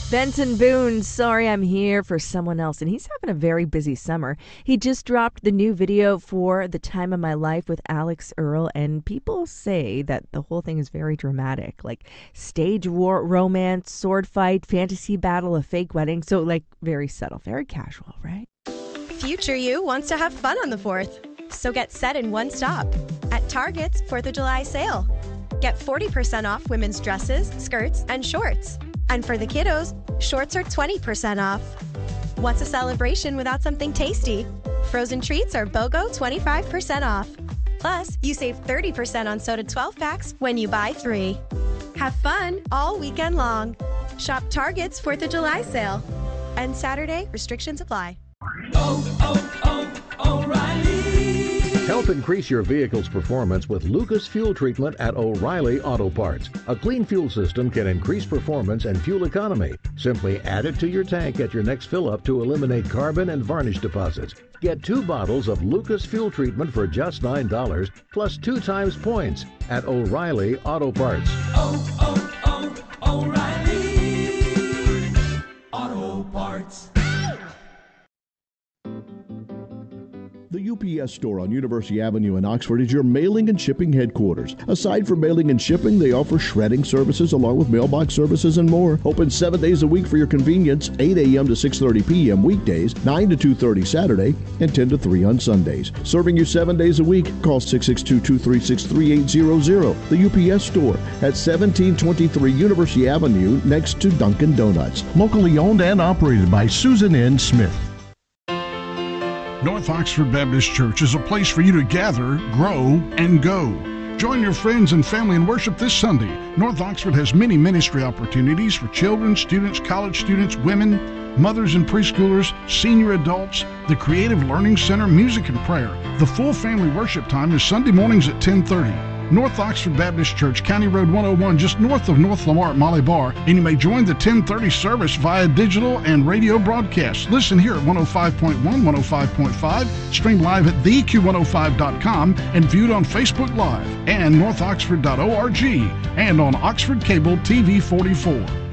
Benson Boone, sorry I'm here for someone else. And he's having a very busy summer. He just dropped the new video for The Time of My Life with Alex Earl. And people say that the whole thing is very dramatic. Like stage war, romance, sword fight, fantasy battle, a fake wedding. So like very subtle, very casual, right? Future you wants to have fun on the 4th. So get set in one stop at Target's 4th of July sale. Get 40% off women's dresses, skirts, and shorts. And for the kiddos, shorts are 20% off. What's a celebration without something tasty? Frozen treats are BOGO 25% off. Plus, you save 30% on soda 12-packs when you buy 3. Have fun all weekend long. Shop Target's 4th of July sale. And Saturday, restrictions apply. O'Reilly. Help increase your vehicle's performance with Lucas Fuel Treatment at O'Reilly Auto Parts. A clean fuel system can increase performance and fuel economy. Simply add it to your tank at your next fill-up to eliminate carbon and varnish deposits. Get 2 bottles of Lucas Fuel Treatment for just $9 plus 2 times points at O'Reilly Auto Parts. O'Reilly Auto Parts. The UPS store on University Avenue in Oxford is your mailing and shipping headquarters. Aside from mailing and shipping, they offer shredding services along with mailbox services and more. Open 7 days a week for your convenience, 8 a.m. to 6:30 p.m. weekdays, 9 to 2:30 Saturday, and 10 to 3 on Sundays. Serving you 7 days a week, call 662-236-3800. The UPS store at 1723 University Avenue next to Dunkin' Donuts. Locally owned and operated by Susan N. Smith. North Oxford Baptist Church is a place for you to gather, grow, and go. Join your friends and family in worship this Sunday. North Oxford has many ministry opportunities for children, students, college students, women, mothers and preschoolers, senior adults, the Creative Learning Center, music and prayer. The full family worship time is Sunday mornings at 10:30. North Oxford Baptist Church, County Road 101, just north of North Lamar at Molly Bar, and you may join the 10:30 service via digital and radio broadcast. Listen here at 105.1, 105.5, stream live at theq105.com, and viewed on Facebook Live and northoxford.org, and on Oxford Cable TV 44.